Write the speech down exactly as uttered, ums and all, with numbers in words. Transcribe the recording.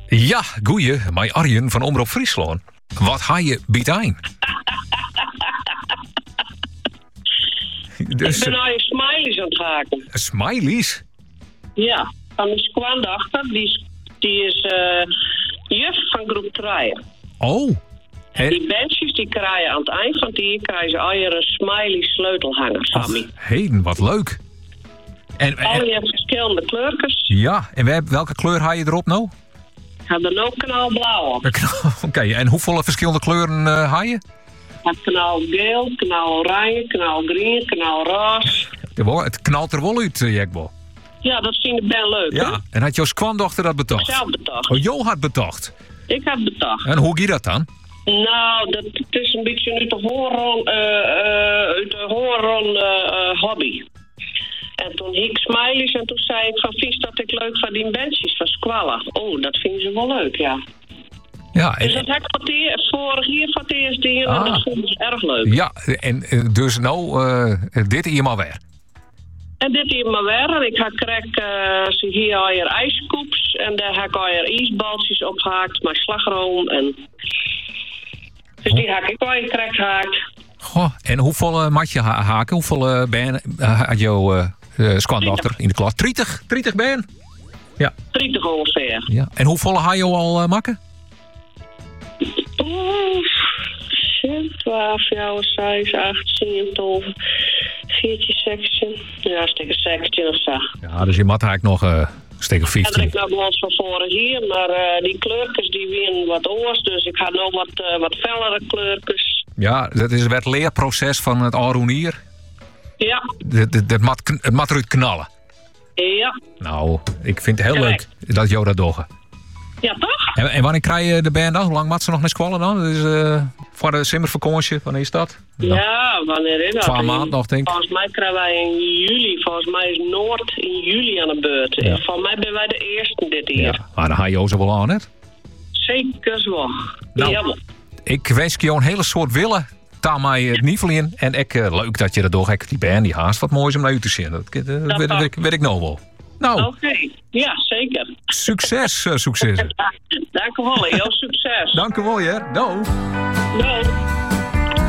Ja, goeie, mijn Arjen van Omroep Friesland. Wat ga je biedt een? Dus, ik ben nou je smileys aan het haken. Smileys? Ja, van de squandachter. Die, die is uh, juf van groep drie. Oh. En die bandjes die krijgen aan het eind van het jaar krijgen ze al je smiley sleutelhanger van me. Heden, wat leuk. En, al je verschillende kleurtjes. Ja, en welke kleur haal je erop nou? Ik heb er ook knalblauw op. Oké, okay, en hoeveel verschillende kleuren uh, haal je? Ik heb knalgeel, knaloranje, knalgroen, knalroze. Het knalt er wel uit, Jekbo. Ja, dat vind ik ben leuk, ja. hè? En had jouw squandochter dat betocht? Zelf betocht. Oh, Jo had betocht? Ik heb betocht. En hoe ging dat dan? Nou, dat het is een beetje uit de horen, uh, uh, uit de horen uh, uh, hobby. En toen hik smileys en toen zei ik van vies dat ik leuk van die bandjes van Squalla. Oh, dat vinden ze wel leuk, ja. Ja, en, dus dat heb ik vorig jaar van het eerste jaar en dat vond ik erg leuk. Ja, en dus nou, uh, dit hier maar weer. En dit hier maar weer. En ik heb krek, uh, ze hier al je ijskoeps en daar heb ik al je ijsbaltjes opgehaakt, mijn slagroom en... Dus die heb ik al je krek gehaakt. Goh, en hoeveel uh, mat je ha- haken? Hoeveel uh, ben uh, had jouw uh, uh, squandochter in de klas? dertig? dertig ben? Ja. dertig ongeveer. Ja. En hoeveel had je al uh, makken? Oeh, twaalf, jouw, zes, acht, zeven, veertien, zestien. Ja, steek een zestien of zo. Ja, dus je mat haak nog uh, steek een vijftien. En ik nou balans van vorig jaar, maar uh, die kleurtjes die winnen wat oors, dus ik ga nog wat, uh, wat fellere kleurtjes. Ja, dat is het leerproces van het Alroenier. Ja. Het mat, het mat eruit knallen. Ja. Nou, ik vind het heel Correct. leuk dat jou dat doet. Ja, toch? En, en wanneer krijg je de band dan? Hoe lang mat ze nog naar Squallen dan? Dat is uh, voor de simmervakantie. Wanneer is dat? Ja, ja wanneer is dat? Twee maanden nog, denk ik. Volgens mij krijgen wij in juli. Volgens mij is Noord in juli aan de beurt. Ja. En volgens mij ben wij de eerste dit jaar. Ja, maar dan ga je ook zo wel aan, hè? Zeker zo. Nou, Jawel. Ik wens je een hele soort willen. Taal mij het nievel in. En ik, uh, leuk dat je dat door hebt. Die band, die haast wat moois om naar u te zien. Dat, uh, dat weet, weet, weet ik nou wel. Nou, Oké, okay. Ja, zeker. Succes, uh, succes. Dank u wel, heel succes. Dank u wel, hè. Doei. Doei.